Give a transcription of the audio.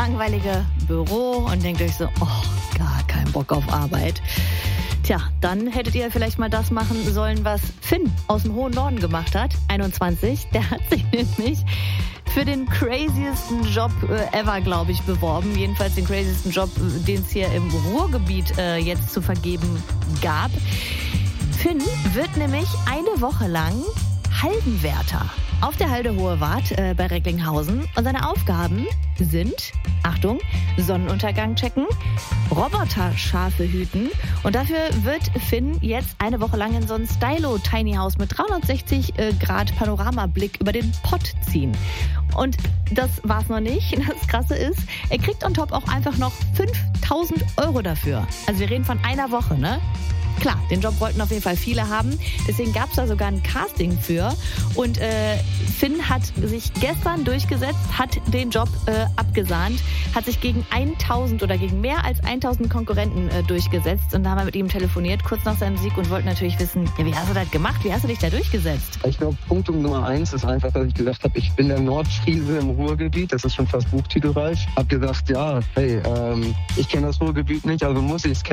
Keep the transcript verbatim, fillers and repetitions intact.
langweilige Büro und denkt euch so, oh, gar keinen Bock auf Arbeit. Tja, dann hättet ihr vielleicht mal das machen sollen, was Finn aus dem hohen Norden gemacht hat, einundzwanzig. Der hat sich nämlich für den craziesten Job äh, ever, glaube ich, beworben. Jedenfalls den craziesten Job, äh, den es hier im Ruhrgebiet äh, jetzt zu vergeben gab. Finn wird nämlich eine Woche lang Haldenwärter auf der Halde Hohe Wart äh, bei Recklinghausen. Und seine Aufgaben sind, Achtung, Sonnenuntergang checken, Roboterschafe hüten. Und dafür wird Finn jetzt eine Woche lang in so ein Stylo-Tiny House mit dreihundertsechzig Grad Panoramablick über den Pott ziehen. Und das war's noch nicht. Das Krasse ist, er kriegt on top auch einfach noch fünftausend Euro dafür. Also wir reden von einer Woche, ne? Klar, den Job wollten auf jeden Fall viele haben. Deswegen gab es da sogar ein Casting für. Und äh, Finn hat sich gestern durchgesetzt, hat den Job äh, abgesahnt, hat sich gegen tausend oder gegen mehr als tausend Konkurrenten äh, durchgesetzt. Und da haben wir mit ihm telefoniert, kurz nach seinem Sieg, und wollten natürlich wissen, ja, wie hast du das gemacht? Wie hast du dich da durchgesetzt? Ich glaube, Punkt Nummer eins ist einfach, dass ich gesagt habe, ich bin der Nordfriese im Ruhrgebiet. Das ist schon fast buchtitelreich. Hab gesagt, ja, hey, ähm, ich kenne das Ruhrgebiet nicht, also muss ich es kennen.